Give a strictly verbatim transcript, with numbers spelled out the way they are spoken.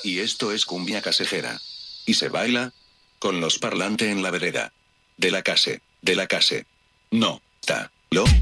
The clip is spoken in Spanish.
Y esto es cumbia casejera. Y se baila con los parlantes en la vereda. De la case, de la case. No, ta, lo.